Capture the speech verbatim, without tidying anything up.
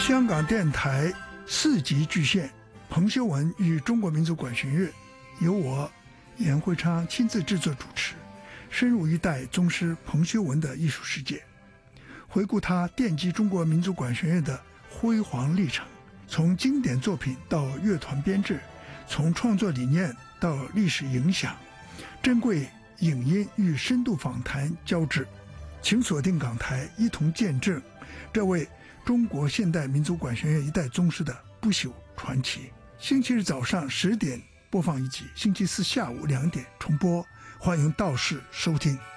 香港电台四级巨献，彭修文与中国民族管弦乐，由我严会昌亲自制作主持，深入一代宗师彭修文的艺术世界，回顾他奠基中国民族管弦乐的辉煌历程，从经典作品到乐团编制，从创作理念到历史影响，珍贵影音与深度访谈交织。请锁定港台，一同见证这位中国现代民族管弦乐一代宗师的不朽传奇。星期日早上十点播放一集，星期四下午两点重播，欢迎到市收听。